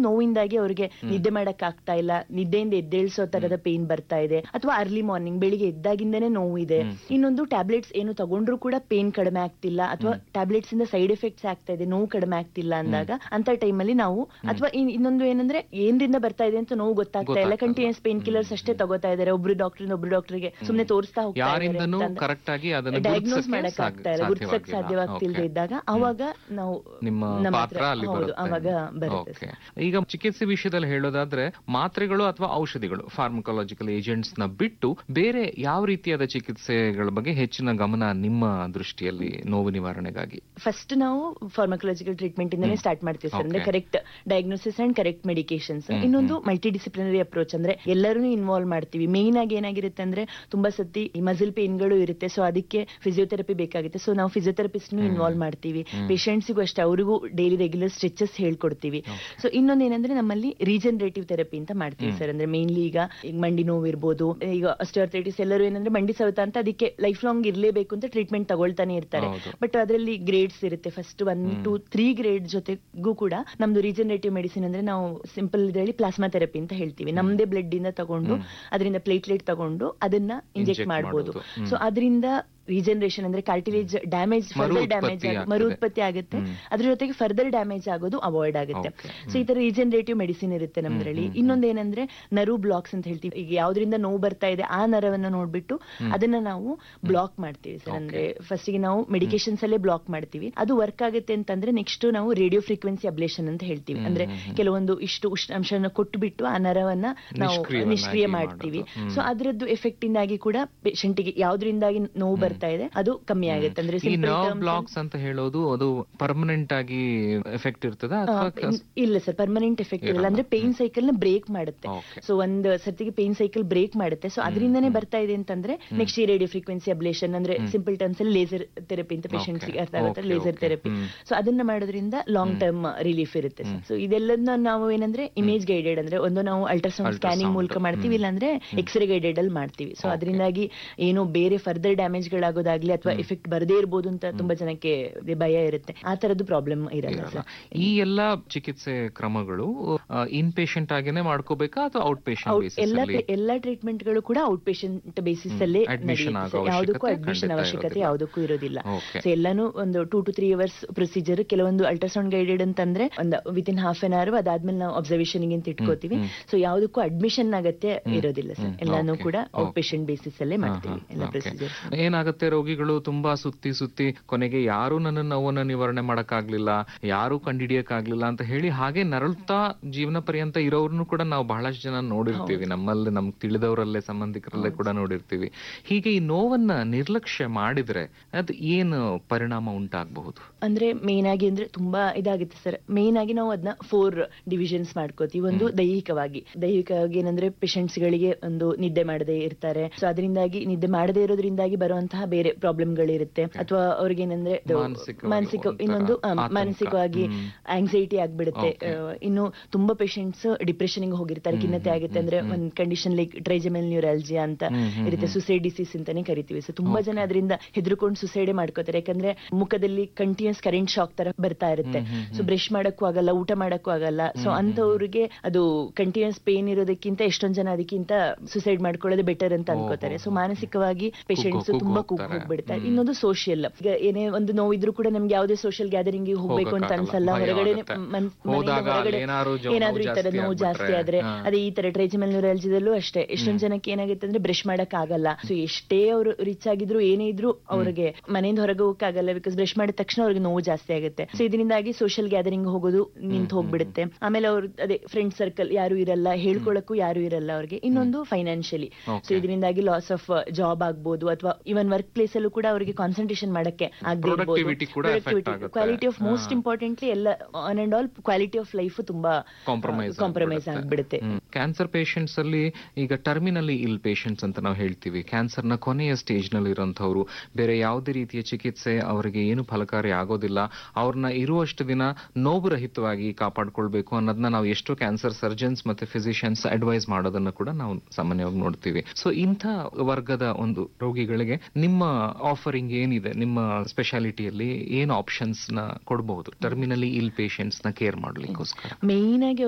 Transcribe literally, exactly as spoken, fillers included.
ನೋವಿಂದಾಗಿ ಅವ್ರಿಗೆ ನಿದ್ದೆ ಮಾಡಕ್ ಆಗ್ತಾ ಇಲ್ಲ, ನಿದ್ದೆಯಿಂದ ಎದ್ದೇಳಿಸೋ ತರದ ಪೇನ್ ಬರ್ತಾ ಇದೆ, ಅಥವಾ ಅರ್ಲಿ ಮಾರ್ನಿಂಗ್ ಬೆಳಿಗ್ಗೆ ಎದ್ದಾಗಿಂದನೇ ನೋವು ಇದೆ. ಇನ್ನೊಂದು ಟ್ಯಾಬ್ಲೆಟ್ಸ್ ಏನು ತಗೊಂಡ್ರು ಕೂಡ ಪೇನ್ ಕಡಿಮೆ ಆಗ್ತಿಲ್ಲ, ಅಥವಾ ಟ್ಯಾಬ್ಲೆಟ್ಸ್ ಇಂದ ಸೈಡ್ ಎಫೆಕ್ಟ್ಸ್ ಆಗ್ತಾ ಇದೆ, ನೋವು ಕಡಿಮೆ ಆಗ್ತಿಲ್ಲ ಅಂದಾಗ ಅಂತ ಟೈಮಲ್ಲಿ ನಾವು, ಅಥವಾ ಇನ್ನೊಂದು ಏನಂದ್ರೆ ಏನ್ರಿಂದ ಬರ್ತಾ ಇದೆ ಅಂತ ನೋವು ಗೊತ್ತಾಗ್ತಾ ಇಲ್ಲ, ಕಂಟಿನ್ಯೂಸ್ ಪೇನ್ ಕಿಲ್ಲರ್ಸ್ ಅಷ್ಟೇ ತಗೋತಾ ಇದಾರೆ, ಒಬ್ರು ಡಾಕ್ಟರ್ ಒಬ್ರು ಡಾಕ್ಟರ್ಗೆ ಸುಮ್ನೆ ತೋರಿಸ್ತಾ ಹೋಗ್ತಾ ಇದ್ದಾರೆ, ಡಯಾಗ್ನೋಸ್ ಮಾಡಕ್ ಆಗ್ತಾ ಇಲ್ಲ, ಗುರುತಿಸಕ್ ಸಾಧ್ಯವಾಗ್ತಿಲ್ದೇ ಇದ್ದಾಗ ಅವಾಗ ನಾವು ನಿಮ್ಮ ಪಾತ್ರ ಅಲ್ಲಿ ಅವಾಗ ಬರುತ್ತೆ. ಈಗ ಚಿಕಿತ್ಸೆ ವಿಷಯದಲ್ಲಿ ಹೇಳೋದಾದ್ರೆ ಮಾತ್ರೆಗಳು ಅಥವಾ ಔಷಧಿಗಳು, ಫಾರ್ಮಕಾಲಜಿಕಲ್ ಏಜೆಂಟ್ಸ್ ನ ಬಿಟ್ಟು ಬೇರೆ ಯಾವ ರೀತಿಯಾದ ಚಿಕಿತ್ಸೆಗಳ ಬಗ್ಗೆ ಹೆಚ್ಚಿನ ಗಮನ ನಿಮ್ಮ ದೃಷ್ಟಿಯಲ್ಲಿ ನೋವು ನಿವಾರಣೆಗಾಗಿ? ಫಸ್ಟ್ ನಾವು ಫಾರ್ಮಕಾಲಜಿಕಲ್ ಟ್ರೀಟ್ಮೆಂಟ್ ಇಂದಾನೆ ಸ್ಟಾರ್ಟ್ ಮಾಡ್ತೀವಿ ಸರ್, ಅಂದ್ರೆ correct diagnosis and correct medications. ಇನ್ನೊಂದು ಮಲ್ಟಿ ಡಿಸಿಪ್ಲಿನರಿ ಅಪ್ರೋಚ್, ಅಂದ್ರೆ ಎಲ್ಲರೂ ಇನ್ವಾಲ್ವ್ ಮಾಡ್ತೀವಿ. ಮೇನ್ ಆಗಿ ಏನಾಗಿರುತ್ತೆ ಅಂದ್ರೆ ತುಂಬಾ ಸತಿ ಮಸಲ್ ಪೇನ್ ಗಳು ಇರುತ್ತೆ, ಸೊ ಅದಕ್ಕೆ ಫಿಸಿಯೋಥೆರಪಿ ಬೇಕಾಗುತ್ತೆ, ಸೊ ನಾವು ಫಿಸಿಯೋಥೆರಪಿಸ್ಟ್ ಇನ್ವಾಲ್ವ್ ಮಾಡ್ತೀವಿ. ಪೇಷಂಟ್ಸಿಗೂ ಅಷ್ಟೇ, ಅವರಿಗೂ ಡೈಲಿ ರೆಗ್ಯುಲರ್ ಸ್ಟ್ರೆಚಸ್ ಹೇಳ್ಕೊಡ್ತೀವಿ. ಸೊ ಇನ್ನೊಂದು ಏನಂದ್ರೆ ನಮ್ಮಲ್ಲಿ ರೀಜನರೇಟಿವ್ ಥೆರಪಿ ಅಂತ ಮಾಡ್ತೀವಿ ಸರ್, ಅಂದ್ರೆ ಮೇನ್ಲಿ ಈಗ ಈಗ ಮಂಡಿ ನೋವು ಇರ್ಬೋದು, ಈಗ ಆಸ್ಟಿಯೋಆರ್ಥರೈಟಿಸ್ ಎಲ್ಲರೂ ಏನಂದ್ರೆ ಮಂಡಿ ಸವೆತ ಅಂತ ಅದಕ್ಕೆ ಲೈಫ್ ಲಾಂಗ್ ಇರ್ಲೇಬೇಕು ಅಂತ ಟ್ರೀಟ್ಮೆಂಟ್ ತಗೊಳ್ತಾನೆ ಇರ್ತಾರೆ. ಬಟ್ ಅದರಲ್ಲಿ ಗ್ರೇಡ್ಸ್ ಇರುತ್ತೆ, first one to three grade ಜೊತೆಗೂ ಕೂಡ ನಮ್ದು ರೀಜನರೇಟಿವ್ ಮೆಡಿಸಿನ್ ಅಂದ್ರೆ ನಾವು ಸಿಂಪಲ್ ಇದರಲ್ಲಿ ಪ್ಲಾಸ್ಮಾ ಥೆರಪಿ ಅಂತ ಹೇಳ್ತೀವಿ. ನಮ್ದೇ ಬ್ಲಡ್ ಇಂದ ತಗೊಂಡು ಅದರಿಂದ ಪ್ಲೇಟ್ಲೆಟ್ ತಗೊಂಡು ಅದನ್ನ ಇಂಜೆಕ್ಟ್ ಮಾಡಬಹುದು. ಸೊ ಅದರಿಂದ ರೀಜನರೇಷನ್ ಅಂದ್ರೆ ಕಾರ್ಟಿಲೇಜ್ ಡ್ಯಾಮೇಜ್ ಫರ್ದರ್ ಡ್ಯಾಮೇಜ್ ಮರುತ್ಪತ್ತಿ ಆಗುತ್ತೆ, ಅದ್ರ ಜೊತೆಗೆ ಫರ್ದರ್ ಡ್ಯಾಮೇಜ್ ಆಗೋದು ಅವಾಯ್ಡ್ ಆಗುತ್ತೆ. ಸೊ ಈ ತರ ರೀಜನರೇಟಿವ್ ಮೆಡಿಸಿನ್ ಇರುತ್ತೆ ನಮ್ದ್ರಲ್ಲಿ. ಇನ್ನೊಂದೇನಂದ್ರೆ ನರ್ವ್ ಬ್ಲಾಕ್ಸ್ ಅಂತ ಹೇಳ್ತೀವಿ. ಈಗ ಯಾವ್ದ್ರಿಂದ ನೋವು ಬರ್ತಾ ಇದೆ ಆ ನರವನ್ನ ನೋಡ್ಬಿಟ್ಟು ಅದನ್ನ ನಾವು ಬ್ಲಾಕ್ ಮಾಡ್ತೀವಿ ಸರ್. ಅಂದ್ರೆ ಫಸ್ಟ್ ಗೆ ನಾವು ಮೆಡಿಕೇಶನ್ಸ್ ಅಲ್ಲೇ ಬ್ಲಾಕ್ ಮಾಡ್ತೀವಿ. ಅದು ವರ್ಕ್ ಆಗುತ್ತೆ ಅಂತಂದ್ರೆ ನೆಕ್ಸ್ಟ್ ನಾವು ರೇಡಿಯೋ ಫ್ರೀಕ್ವೆನ್ಸಿ ಅಬ್ಲೇಷನ್ ಅಂತ ಹೇಳ್ತೀವಿ. ಅಂದ್ರೆ ಕೆಲವೊಂದು ಇಷ್ಟು ಉಷ್ಣಾಂಶನ ಕೊಟ್ಟುಬಿಟ್ಟು ಆ ನರವನ್ನ ನಾವು ನಿಷ್ಕ್ರಿಯ ಮಾಡ್ತೀವಿ. ಸೊ ಅದರದ್ದು ಎಫೆಕ್ಟ್ ಇಂದಾಗಿ ಕೂಡ ಪೇಷಂಟ್ ಗೆ ಯಾವ್ದ್ರಿಂದಾಗಿ ನೋವು ಬರ್ತಾ ಇದೆ ಅದು ಕಮ್ಮಿ ಆಗುತ್ತೆ. ಅಂದ್ರೆ ಬ್ಲಾಕ್ಸ್ ಅಂತ ಹೇಳೋದು ಅದು ಪರ್ಮನೆಂಟ್ ಆಗಿ ಎಫೆಕ್ಟ್ ಇರ್ತದ? ಇಲ್ಲ ಸರ್, ಪರ್ಮನೆಂಟ್ ಎಫೆಕ್ಟ್ ಇರಲ್ಲ. ಅಂದ್ರೆ ಪೇನ್ ಸೈಕಲ್ ನ ಬ್ರೇಕ್ ಮಾಡುತ್ತೆ. ಸೊ ಒಂದ್ ಸರ್ತಿಗೆ ಪೇನ್ ಸೈಕಲ್ ಬ್ರೇಕ್ ಮಾಡುತ್ತೆ. ಸೊ ಅದರಿಂದನೇ ಬರ್ತಾ ಇದೆ ಅಂತಂದ್ರೆ ನೆಕ್ಸ್ಟ್ ಈ ರೇಡಿಯೋ ಫ್ರೀಕ್ವೆನ್ಸಿ ಅಬ್ಲೇಷನ್, ಅಂದ್ರೆ ಸಿಂಪಲ್ ಟರ್ಮ್ಸ್ ಅಲ್ಲಿ ಲೇಸರ್ ಥೆರಪಿ ಅಂತ ಪೇಷಂಟ್ಸ್ ಅರ್ಥ ಆಗುತ್ತೆ, ಲೇಸರ್ ಥೆರಪಿ. ಸೊ ಅದನ್ನ ಮಾಡೋದ್ರಿಂದ ಲಾಂಗ್ ಟರ್ಮ್ ರಿಲೀಫ್ ಇರುತ್ತೆ. ಸೊ ಇದೆಲ್ಲದನ್ನ ನಾವು ಏನಂದ್ರೆ ಇಮೇಜ್ ಗೈಡೆಡ್, ಅಂದ್ರೆ ಒಂದು ನಾವು ಅಲ್ಟ್ರಾಸೌಂಡ್ ಸ್ಕ್ಯಾನಿಂಗ್ ಮೂಲಕ ಮಾಡ್ತೀವಿ, ಇಲ್ಲಾಂದ್ರೆ ಎಕ್ಸ್ರೇ ಗೈಡೆಡ್ ಅಲ್ಲಿ ಮಾಡ್ತೀವಿ. ಸೊ ಅದರಿಂದಾಗಿ ಏನು ಬೇರೆ ಫರ್ದರ್ ಡ್ಯಾಮೇಜ್ ಗಳಾಗೋದಾಗ್ಲಿ ಅಥವಾ ಎಫೆಕ್ಟ್ ಬರದೇ ಇರಬಹುದು ಅಂತ ತುಂಬಾ ಜನಕ್ಕೆ ಭಯ ಇರುತ್ತೆ. ಆ ತರದ್ದು ಪ್ರಾಬ್ಲಮ್ ಇರಲ್ಲ ಸರ್. ಈ ಎಲ್ಲಾ ಚಿಕಿತ್ಸೆ ಕ್ರಮಗಳು ಇನ್ ಪೇಷಂಟ್ ಆಗಿನೇ ಮಾಡ್ಕೋಬೇಕಾ ಅಥವಾ ಔಟ್ ಪೇಷಂಟ್ ಬೇಸಿಸ್ ಅಲ್ಲಿ? ಎಲ್ಲಾ ಟ್ರೀಟ್ಮೆಂಟ್ ಗಳು ಕೂಡ ಔಟ್ ಪೇಷಂಟ್ ಬೇಸಿಸ್ ಅಲ್ಲೇ ನಡೆಯುತ್ತೆ. ಯಾವುದಕ್ಕೂ ಅಡ್ಮಿಷನ್ ಅವಶ್ಯಕತೆ ಯಾವುದಕ್ಕೂ ಇರೋದಿಲ್ಲ. ಸೊ ಎಲ್ಲಾನು ಒಂದು two to three hours procedure. ಕೆಲವೊಂದು ಅಲ್ಟ್ರಾಸೌಂಡ್ ಗೈಡೆಡ್ ಅಂತಂದ್ರೆ ಒಂದು with in half an hour, ಅದಾದ್ಮೇಲೆ ನಾವು ಅಬ್ಸರ್ವೇಷನ್ ಗೆ ಅಂತ ಇಟ್ಕೋತೀವಿ. ಸೊ ಯಾವುದಕ್ಕೂ ಅಡ್ಮಿಷನ್ ಅಗತ್ಯ ಇರೋದಿಲ್ಲ ಸರ್. ಎಲ್ಲಾನು ಕೂಡ ಔಟ್ ಪೇಷಂಟ್ ಬೇಸಿಸ್ ಅಲ್ಲೇ ಮಾಡ್ತೀವಿ ಎಲ್ಲ ಪ್ರೊಸೀಜರ್. ಏನಾಗುತ್ತೆ, ರೋಗಿಗಳು ತುಂಬಾ ಸುತ್ತಿ ಸುತ್ತಿ ಕೊನೆಗೆ ಯಾರು ನನ್ನ ನೋವನ್ನ ನಿವಾರಣೆ ಮಾಡಕ್ ಆಗ್ಲಿಲ್ಲ, ಯಾರು ಕಂಡಿಡಿಯಕ್ ಆಗ್ಲಿಲ್ಲ ಅಂತ ಹೇಳಿ ಹಾಗೆ ನರಳುತ್ತಾ ಜೀವನ ಪರ್ಯಂತ ಇರೋರ್ನು ಕೂಡ ನಾವು ಬಹಳಷ್ಟು ಜನ ನೋಡಿರ್ತೀವಿ. ನಮ್ಮಲ್ಲಿ ನಮ್ಗೆ ತಿಳಿದವರಲ್ಲೇ ಸಂಬಂಧಿಕರಲ್ಲೇ ಕೂಡ ನೋಡಿರ್ತೀವಿ. ಹೀಗೆ ಈ ನೋವನ್ನ ನಿರ್ಲಕ್ಷ್ಯ ಮಾಡಿದ್ರೆ ಅದು ಏನು ಪರಿಣಾಮ ಉಂಟಾಗಬಹುದು? ಅಂದ್ರೆ ಮೇನ್ ಆಗಿ ಅಂದ್ರೆ ತುಂಬಾ ಇದಾಗುತ್ತೆ ಸರ್. ಮೇನ್ ಆಗಿ ನಾವು ಅದನ್ನ ಫೋರ್ ಡಿವಿಷನ್ಸ್ ಮಾಡ್ಕೋತೀವಿ. ಒಂದು ದೈಹಿಕವಾಗಿ, ದೈಹಿಕವಾಗಿ ಏನಂದ್ರೆ ಪೇಷಂಟ್ಸ್ ಗಳಿಗೆ ಒಂದು ನಿದ್ದೆ ಮಾಡದೇ ಇರ್ತಾರೆ. ಸೊ ಅದರಿಂದಾಗಿ ನಿದ್ದೆ ಮಾಡದೇ ಇರೋದ್ರಿಂದಾಗಿ ಬರುವಂತಹ ಬೇರೆ ಪ್ರಾಬ್ಲಮ್ ಗಳಿರುತ್ತೆ. ಅಥವಾ ಅವ್ರಿಗೆ ಏನಂದ್ರೆ ಮಾನಸಿಕ ಇನ್ನೊಂದು ಮಾನಸಿಕವಾಗಿ ಆಂಗ್ಸೈಟಿ ಆಗ್ಬಿಡುತ್ತೆ. ಇನ್ನು ತುಂಬಾ ಪೇಷಂಟ್ಸ್ ಡಿಪ್ರೆಷನ್ ಗೆ ಹೋಗಿರ್ತಾರೆ, ಖಿನ್ನತೆ ಆಗುತ್ತೆ. ಅಂದ್ರೆ ಒಂದ್ ಕಂಡೀಷನ್ ಲೈಕ್ ಟ್ರೈಜಮೆಲ್ ನ್ಯೂರಾಲಜಿಯಾ ಅಂತ ಇರುತ್ತೆ, ಸುಸೈಡ್ ಡಿಸೀಸ್ ಅಂತಾನೆ ಕರಿತೀವಿ. ಸೊ ತುಂಬಾ ಜನ ಅದರಿಂದ ಹೆದರ್ಕೊಂಡು ಸುಸೈಡ್ ಮಾಡ್ಕೋತಾರೆ. ಯಾಕಂದ್ರೆ ಮುಖದಲ್ಲಿ ಕಂಟಿನ್ಯೂಸ್ ಕರೆಂಟ್ ಶಾಕ್ ತರ ಬರ್ತಾ ಇರುತ್ತೆ. ಸೊ ಬ್ರಷ್ ಮಾಡಕ್ಕೂ ಆಗಲ್ಲ, ಊಟ ಮಾಡಕ್ಕೂ ಆಗಲ್ಲ. ಸೊ ಅಂತವ್ರಿಗೆ ಅದು ಕಂಟಿನ್ಯೂಸ್ ಪೇನ್ ಇರೋದಕ್ಕಿಂತ ಎಷ್ಟೊಂದ್ ಜನ ಅದಕ್ಕಿಂತ ಸುಸೈಡ್ ಮಾಡ್ಕೊಳ್ಳೋದು ಬೆಟರ್ ಅಂತ ಅನ್ಕೋತಾರೆ. ಸೊ ಮಾನಸಿಕವಾಗಿ ಪೇಷಂಟ್ಸ್ ತುಂಬಾ ಕುಗ್ಗ್ ಹೋಗ್ಬಿಡ್ತಾರೆ. ಇನ್ನೊಂದು ಸೋಷಿಯಲ್, ಈಗ ಏನೇ ಒಂದು ನೋವಿದ್ರು ಕೂಡ ನಮ್ಗೆ ಯಾವುದೇ ಸೋಷಿಯಲ್ ಗ್ಯಾದರಿಂಗ್ ಹೋಗ್ಬೇಕು ಅಂತ ಅನ್ಸಲ್ಲ. ಹೊರಗಡೆ ಹೊರಗಡೆ ಏನಾದ್ರೂ ಈ ತರ ನೋವು ಜಾಸ್ತಿ ಆದ್ರೆ, ಅದೇ ಈ ತರ ಟ್ರೈಜಮೆಲ್ ನ್ಯೂರಾಲಜಿದಲ್ಲೂ ಅಷ್ಟೇ ಎಷ್ಟೊಂದ್ ಜನಕ್ಕೆ ಏನಾಗುತ್ತೆ ಅಂದ್ರೆ ಬ್ರಷ್ ಮಾಡಕ್ ಆಗಲ್ಲ. ಸೊ ಎಷ್ಟೇ ಅವ್ರು ರಿಚ್ ಆಗಿದ್ರು ಏನೇ ಇದ್ರು ಅವ್ರಿಗೆ ಮನೆಯಿಂದ ಹೊರಗೆ ಹೋಗಕ್ ಆಗಲ್ಲ, ಬಿಕಾಸ್ ಬ್ರಷ್ ಮಾಡಿದ ತಕ್ಷಣ ಅವ್ರಿಗೆ ನೋವು ಜಾಸ್ತಿ ಆಗುತ್ತೆ. ಸೊ ಇದರಿಂದಾಗಿ ಸೋಷಿಯಲ್ ಗ್ಯಾದರಿಂಗ್ ಹೋಗೋದು ನಿಂತು ಹೋಗ್ಬಿಡುತ್ತೆ. ಆಮೇಲೆ ಅವ್ರು ಅದೇ ಫ್ರೆಂಡ್ ಸರ್ಕಲ್ ಯಾರು ಇರಲ್ಲ, ಹೇಳ್ಕೊಳಕ್ಕೂ ಯಾರು ಇರಲ್ಲ ಅವ್ರಿಗೆ. ಇನ್ನೊಂದು ಫೈನಾನ್ಷಿಯಲಿ, ಸೊ ಇದರಿಂದಾಗಿ ಲಾಸ್ ಆಫ್ ಜಾಬ್ ಆಗ್ಬೋದು, ಅಥವಾ ಇವನ್ ವರ್ಕ್ ಪ್ಲೇಸ್ ಅಲ್ಲೂ ಕೂಡ ಅವರಿಗೆ ಕಾನ್ಸಂಟ್ರೇಷನ್ ಮಾಡಕ್ಕೆ ಆಗದೆ ಇರಬಹುದು. ಕ್ವಾಲಿಟಿ ಆಫ್ ಮೋಸ್ಟ್ ಇಂಪಾರ್ಟೆಂಟ್ಲಿ ಎಲ್ಲ on and all quality of life ತುಂಬಾ ಕಾಂಪ್ರಮೈಸ್ ಆಗ್ಬಿಡುತ್ತೆ. ಕ್ಯಾನ್ಸರ್ ಪೇಷಂಟ್ಸ್ ಅಲ್ಲಿ ಈಗ ಟರ್ಮಿನಲಿ ಇಲ್ ಪೇಷಂಟ್ಸ್ ಅಂತ ನಾವು ಹೇಳ್ತೀವಿ. ಕ್ಯಾನ್ಸರ್ ನ ಕೊನೆಯ ಸ್ಟೇಜ್ ನಲ್ಲಿ ಇರುವಂತವ್ರು, ಬೇರೆ ಯಾವುದೇ ರೀತಿಯ ಚಿಕಿತ್ಸೆ ಅವರಿಗೆ ಏನು ಫಲಕಾರಿ ಆಗೋದಿಲ್ಲ. ಅವ್ರನ್ನ ಇರುವಷ್ಟು ದಿನ ನೋವು ರಹಿತವಾಗಿ ಕಾಪಾಡ್ಕೊಳ್ಬೇಕು ಅನ್ನೋದನ್ನ ನಾವು ಎಷ್ಟೋ ಕ್ಯಾನ್ಸರ್ ಸರ್ಜನ್ಸ್ ಮತ್ತೆ ಫಿಸಿಷಿಯನ್ಸ್ ಅಡ್ವೈಸ್ ಮಾಡೋದನ್ನ ಕೂಡ ನಾವು ಸಾಮಾನ್ಯವಾಗಿ ನೋಡ್ತೀವಿ. ಸೊ ಇಂಥ ವರ್ಗದ ಒಂದು ರೋಗಿಗಳಿಗೆ ನಿಮ್ಮ ಆಫರಿಂಗ್ ಏನಿದೆ? ನಿಮ್ಮ ಸ್ಪೆಷಾಲಿಟಿಯಲ್ಲಿ ಏನು ಆಪ್ಷನ್ಸ್ ನ ಕೊಡಬಹುದು ಟರ್ಮಿನಲಿ ಇಲ್ ಪೇಷಂಟ್ಸ್ ನ ಕೇರ್ ಮಾಡ್ಲಿಕ್ಕೋಸ್ಕರ? ಮೇನ್ ಆಗಿ